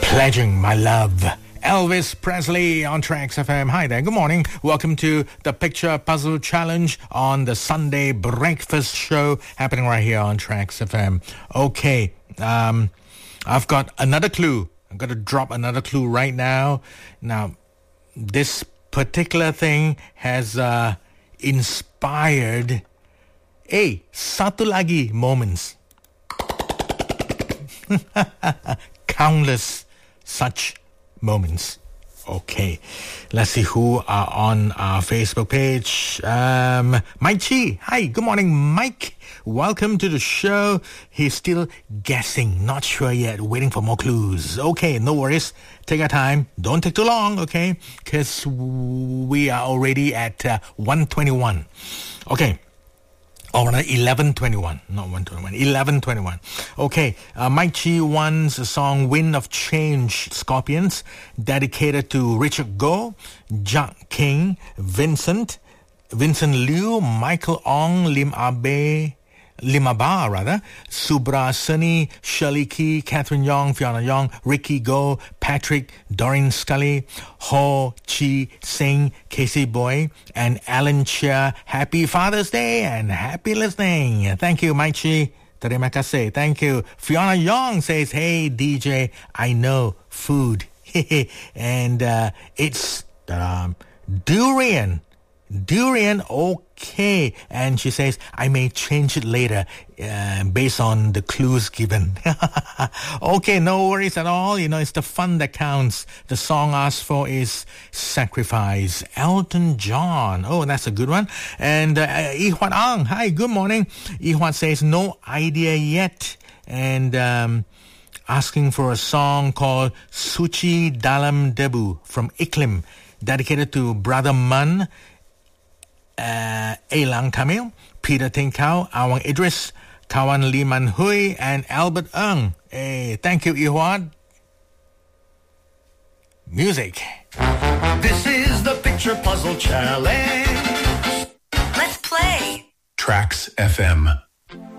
Pledging my love. Elvis Presley on Tracks FM. Hi there. Good morning. Welcome to the Picture Puzzle Challenge on the Sunday Breakfast Show happening right here on Tracks FM. Okay. I've got another clue. I'm going to drop another clue right now. Now, this particular thing has inspired satu lagi moments. Countless such moments. Okay, let's see who are on our Facebook page. Mike Chi. Hi, good morning, Mike. Welcome to the show. He's still guessing, not sure yet, waiting for more clues. Okay, no worries. Take our time. Don't take too long, okay? Because we are already at 1:21. Okay. Oh, 11:21, not 1:21, 11:21. Okay, Mike Chi wants a song Wind of Change, Scorpions, dedicated to Richard Goh, Jack King, Vincent Liu, Michael Ong, Limaba, Subra Sunny, Shirley Key, Catherine Yong, Fiona Yong, Ricky Go, Patrick, Doreen Scully, Ho Chi Sing, Casey Boy, and Alan Chia. Happy Father's Day and happy listening. Thank you, Mike Chi. Terima kasih. Thank you. Fiona Yong says, hey, DJ, I know food. And it's durian. Durian, okay. And she says, I may change it later based on the clues given. Okay, no worries at all. You know, it's the fun that counts. The song asked for is Sacrifice. Elton John. Oh, that's a good one. And Ihwan Ang. Hi, good morning. Ihwan says, no idea yet. And asking for a song called Suci Dalam Debu from Iklim, dedicated to Brother Mun, Elang Tamil, Peter Tinkau, Awang Idris, Kawan Liman Hui, and Albert Ng. Hey, thank you, Ihwan. Music. This is the Picture Puzzle Challenge. Let's play. Tracks FM.